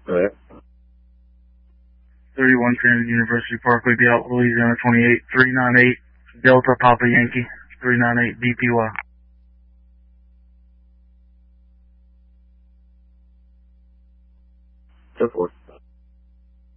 Alright. 31 Trinity University Parkway, be out Louisiana 28, 398 Delta Papa Yankee, 398 DPY. 10-4.